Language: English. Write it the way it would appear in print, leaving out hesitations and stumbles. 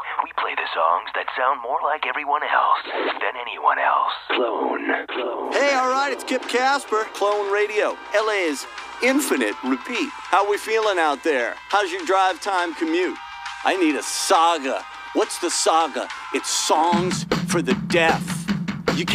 We play the songs that sound more like everyone else than anyone else. Clone. Hey, all right, it's Kip Casper, Clone Radio, LA's infinite repeat. How we feeling out there? How's your drive time commute? I need a saga. What's the saga? It's songs for the deaf.